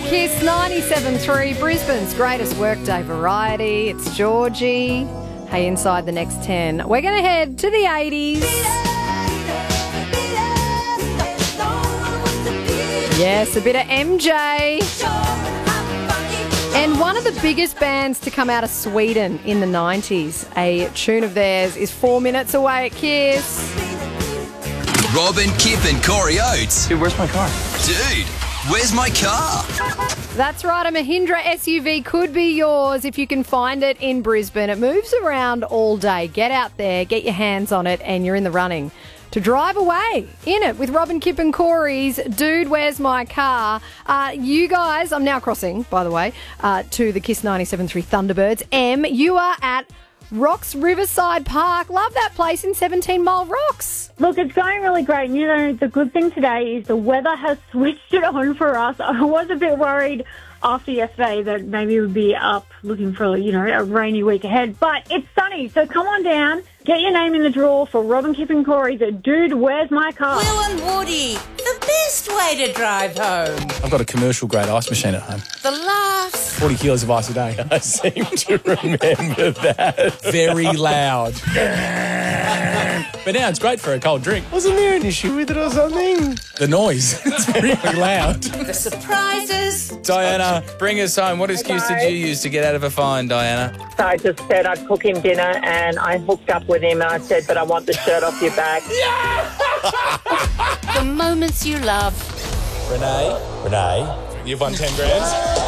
Kiss 97.3, Brisbane's greatest workday variety. It's Georgie. Hey, inside the next 10, we're going to head to the 80s. Yes, a bit of MJ. And one of the biggest bands to come out of Sweden in the 90s. A tune of theirs is 4 minutes away at Kiss. Robin, Kip and Corey Oates. Dude, where's my car? Dude, where's my car? That's right, a Mahindra SUV could be yours if you can find it in Brisbane. It moves around all day. Get out there, get your hands on it, and you're in the running to drive away in it with Robin, Kip and Corey's Dude, Where's My Car? You guys, I'm now crossing, by the way, to the Kiss 97.3 Thunderbirds. You are at Rocks Riverside Park. Love that place in 17 Mile Rocks. Look, it's going really great. You know, the good thing today is the weather has switched it on for us. I was a bit worried after yesterday that maybe we'd be up looking for, you know, a rainy week ahead. But it's sunny, so come on down. Get your name in the draw for Robin, Kip and Corey, the Dude, Where's My Car? Will and Woody, the best way to drive home. I've got a commercial-grade ice machine at home. The laughs. 40 kilos of ice a day. I seem to remember that. Very loud. But now it's great for a cold drink. Wasn't there an issue with it or something? The noise. It's really loud. The surprises. Diana, bring us home. What excuse did you use to get out of a fine, Diana? So I just said I'd cook him dinner and I hooked up with him and I said, but I want the shirt off your back. The moments you love. Renee, you've won 10 grand.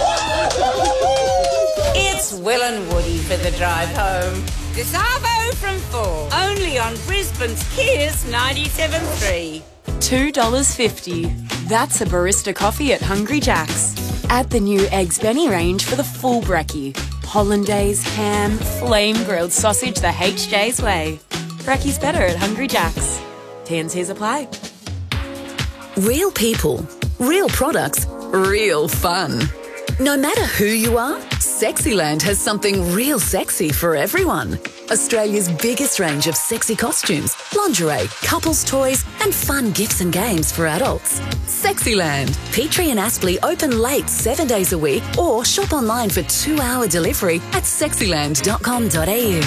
It's Will and Woody for the drive home. DeSavo from 4. Only on Brisbane's Kiss 97.3. $2.50. That's a barista coffee at Hungry Jack's. Add the new Eggs Benny range for the full brekkie. Hollandaise, ham, flame-grilled sausage the HJ's way. Brekkie's better at Hungry Jack's. T&Cs apply. Real people, real products, real fun. No matter who you are, Sexyland has something real sexy for everyone. Australia's biggest range of sexy costumes, lingerie, couples toys and fun gifts and games for adults. Sexyland. Petrie and Aspley open late 7 days a week or shop online for 2-hour delivery at sexyland.com.au.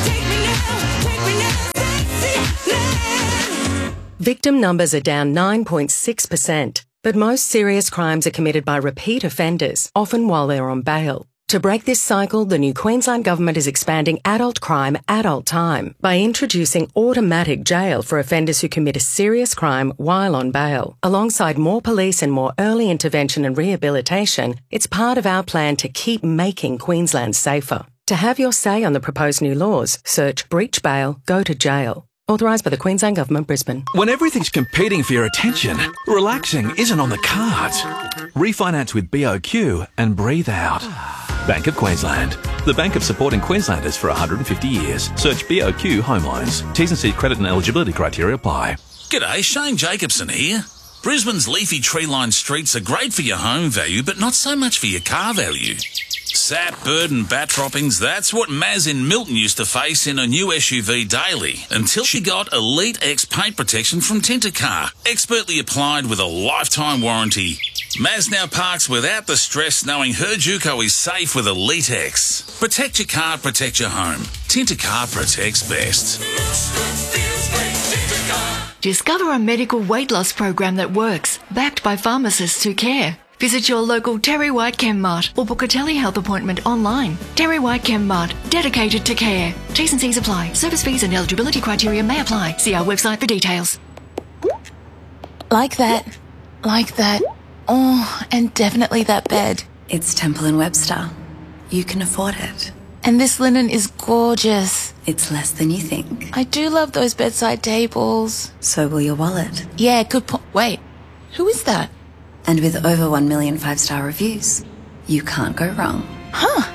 Victim numbers are down 9.6%, but most serious crimes are committed by repeat offenders, often while they're on bail. To break this cycle, the new Queensland Government is expanding adult crime, adult time by introducing automatic jail for offenders who commit a serious crime while on bail. Alongside more police and more early intervention and rehabilitation, it's part of our plan to keep making Queensland safer. To have your say on the proposed new laws, search Breach Bail, Go to Jail. Authorised by the Queensland Government, Brisbane. When everything's competing for your attention, relaxing isn't on the cards. Refinance with BOQ and breathe out. Bank of Queensland. The bank of supporting Queenslanders for 150 years. Search BOQ Home Loans. T's and C's credit and eligibility criteria apply. G'day, Shane Jacobson here. Brisbane's leafy tree-lined streets are great for your home value, but not so much for your car value. Sap, bird and bat droppings, that's what Maz in Milton used to face in a new SUV daily, until she got Elite X paint protection from Tintercar, expertly applied with a lifetime warranty. Maz now parks without the stress knowing her Juco is safe with Elite X. Protect your car, protect your home. Tintercar protects best. Discover a medical weight loss program that works, backed by pharmacists who care. Visit your local Terry White Chemmart or book a telehealth appointment online. Terry White Chemmart, dedicated to care. T's and C's apply. Service fees and eligibility criteria may apply. See our website for details. Like that. Oh, and definitely that bed. It's Temple & Webster. You can afford it. And this linen is gorgeous. It's less than you think. I do love those bedside tables. So will your wallet. Yeah, good point. Wait, who is that? And with over 1 million 5-star reviews, you can't go wrong. Huh.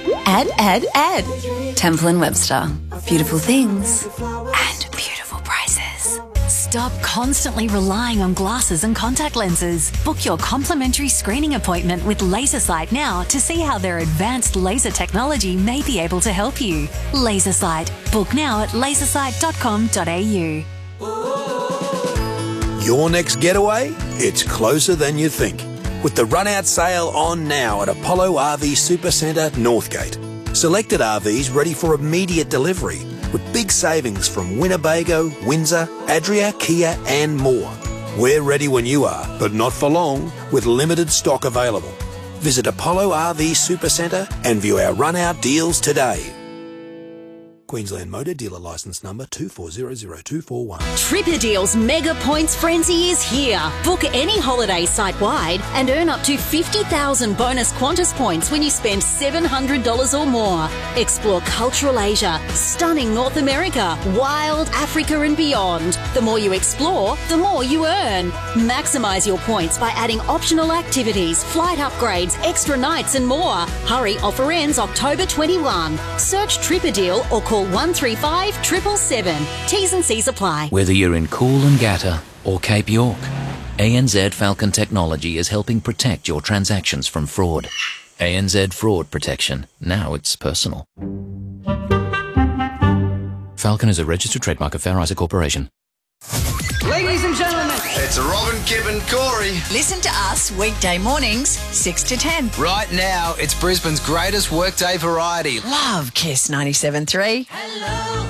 Add. Temple & Webster. Beautiful things and beautiful prices. Stop constantly relying on glasses and contact lenses. Book your complimentary screening appointment with LaserSight now to see how their advanced laser technology may be able to help you. LaserSight. Book now at lasersight.com.au. Your next getaway? It's closer than you think. with the run-out sale on now at Apollo RV Supercentre, Northgate. Selected RVs ready for immediate delivery with big savings from Winnebago, Windsor, Adria, Kia and more. We're ready when you are, but not for long, with limited stock available. Visit Apollo RV Supercentre and view our run-out deals today. Queensland Motor Dealer Licence Number 2400241. Tripper Deals Mega Points Frenzy is here. Book any holiday site-wide and earn up to 50,000 bonus Qantas points when you spend $700 or more. Explore cultural Asia, stunning North America, wild Africa and beyond. The more you explore, the more you earn. Maximise your points by adding optional activities, flight upgrades, extra nights and more. Hurry, offer ends October 21. Search Tripper Deal or call 135 777. T's and C's apply. Whether you're in Coolangatta or Cape York, ANZ Falcon Technology is helping protect your transactions from fraud. ANZ Fraud Protection. Now it's personal. Falcon is a registered trademark of Fair Isaac Corporation. Ladies and gentlemen, It's Robin, Kip and Corey. listen to us weekday mornings 6 to 10. Right now, it's Brisbane's greatest workday variety. Love Kiss 97.3. Hello,